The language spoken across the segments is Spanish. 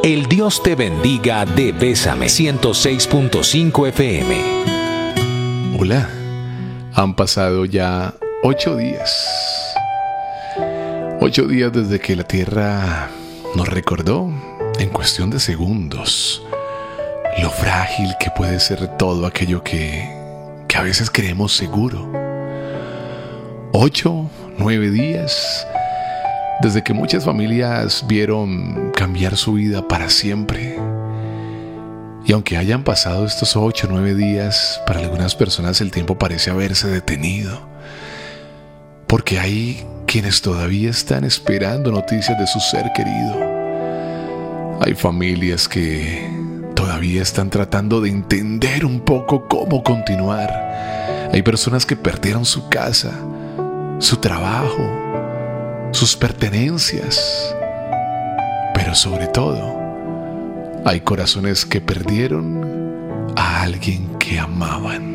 El Dios te bendiga de Bésame 106.5 FM. Hola, han pasado ya 8 días. 8 días desde que la Tierra nos recordó, en cuestión de segundos, lo frágil que puede ser todo aquello que a veces creemos seguro. 8, 9 días desde que muchas familias vieron cambiar su vida para siempre. Y aunque hayan pasado estos 8 o 9 días, para algunas personas el tiempo parece haberse detenido. Porque hay quienes todavía están esperando noticias de su ser querido. Hay familias que todavía están tratando de entender un poco cómo continuar. Hay personas que perdieron su casa, su trabajo, sus pertenencias, pero sobre todo hay corazones que perdieron a alguien que amaban.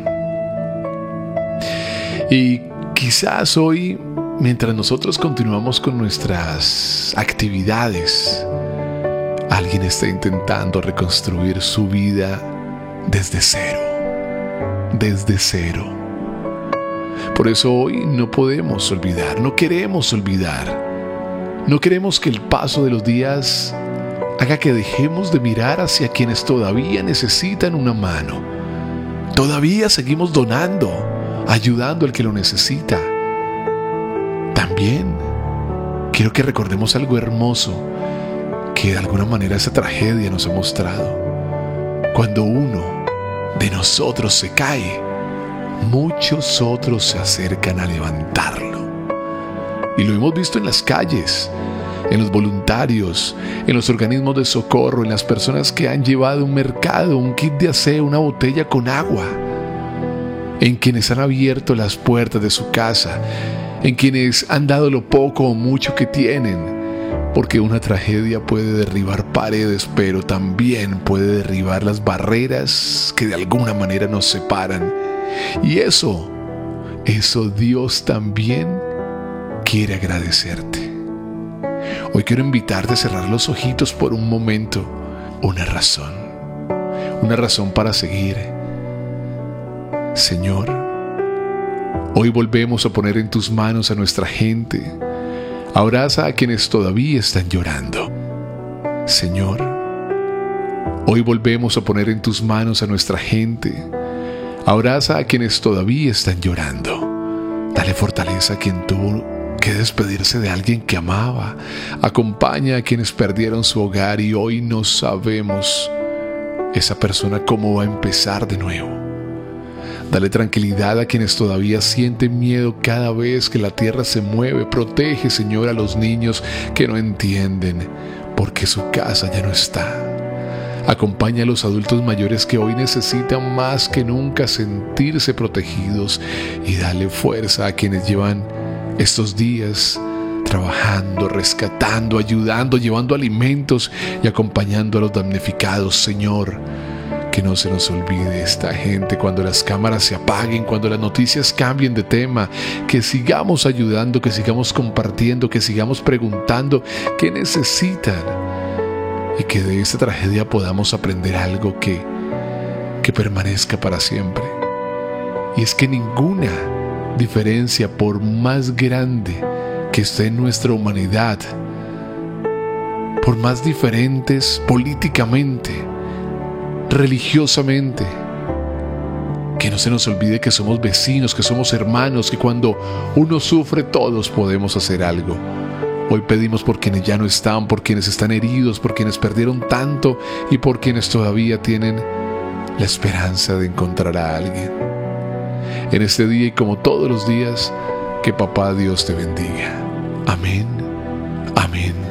Y quizás hoy, mientras nosotros continuamos con nuestras actividades, alguien está intentando reconstruir su vida desde cero. Desde cero. Por eso hoy no podemos olvidar, no queremos olvidar. No queremos que el paso de los días haga que dejemos de mirar hacia quienes todavía necesitan una mano. Todavía seguimos donando, ayudando al que lo necesita. También quiero que recordemos algo hermoso que de alguna manera esa tragedia nos ha mostrado. Cuando uno de nosotros se cae, muchos otros se acercan a levantarlo. Y lo hemos visto en las calles, en los voluntarios, en los organismos de socorro, en las personas que han llevado un mercado, un kit de aseo, una botella con agua, en quienes han abierto las puertas de su casa, en quienes han dado lo poco o mucho que tienen. Porque una tragedia puede derribar paredes, pero también puede derribar las barreras que de alguna manera nos separan. Y eso Dios también quiere agradecerte. Hoy quiero invitarte a cerrar los ojitos por un momento. Una razón para seguir. Señor, hoy volvemos a poner en tus manos a nuestra gente. Abraza a quienes todavía están llorando. Señor, hoy volvemos a poner en tus manos a nuestra gente. Abraza a quienes todavía están llorando. Dale fortaleza a quien tuvo que despedirse de alguien que amaba. Acompaña a quienes perdieron su hogar y hoy no sabemos esa persona cómo va a empezar de nuevo. Dale tranquilidad a quienes todavía sienten miedo cada vez que la tierra se mueve. Protege, Señor, a los niños que no entienden porque su casa ya no está. Acompaña a los adultos mayores que hoy necesitan más que nunca sentirse protegidos y dale fuerza a quienes llevan estos días trabajando, rescatando, ayudando, llevando alimentos y acompañando a los damnificados. Señor, que no se nos olvide esta gente cuando las cámaras se apaguen, cuando las noticias cambien de tema, que sigamos ayudando, que sigamos compartiendo, que sigamos preguntando qué necesitan y que de esta tragedia podamos aprender algo que permanezca para siempre. Y es que ninguna diferencia, por más grande que esté en nuestra humanidad, por más diferentes políticamente, religiosamente, que no se nos olvide que somos vecinos, que somos hermanos, que cuando uno sufre todos podemos hacer algo. Hoy pedimos por quienes ya no están, por quienes están heridos, por quienes perdieron tanto y por quienes todavía tienen la esperanza de encontrar a alguien. En este día y como todos los días, que Papá Dios te bendiga. Amén, amén